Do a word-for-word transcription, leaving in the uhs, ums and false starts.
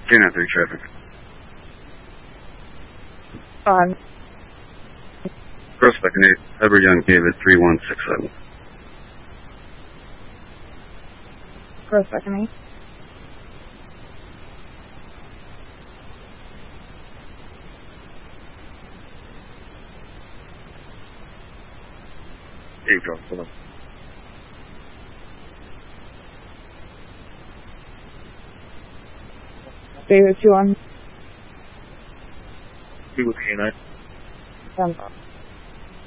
Canine three traffic. On. Prospect eight, Hubbard Young David three one six seven. Prospect eight. Eight drop, hold on. David two one. Two with canine. Ten.